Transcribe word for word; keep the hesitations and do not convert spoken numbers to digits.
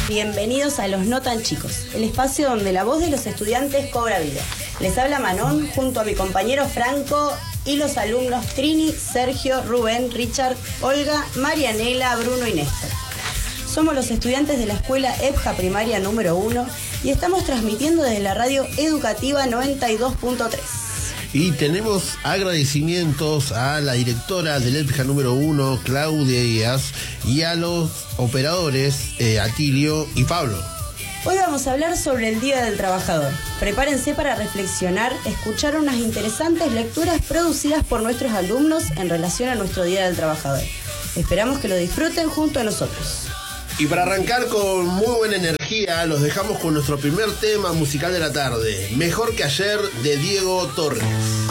bienvenidos a Los No Tan Chicos, el espacio donde la voz de los estudiantes cobra vida. Les habla Manon junto a mi compañero Franco y los alumnos Trini, Sergio, Rubén, Richard, Olga, Marianela, Bruno y Néstor. Somos los estudiantes de la escuela E P J A Primaria número uno y estamos transmitiendo desde la radio educativa noventa y dos punto tres. Y tenemos agradecimientos a la directora del E P J A número uno, Claudia Díaz, y a los operadores, eh, Atilio y Pablo. Hoy vamos a hablar sobre el Día del Trabajador. Prepárense para reflexionar, escuchar unas interesantes lecturas producidas por nuestros alumnos en relación a nuestro Día del Trabajador. Esperamos que lo disfruten junto a nosotros. Y para arrancar con muy buena energía, los dejamos con nuestro primer tema musical de la tarde, Mejor que ayer, de Diego Torres.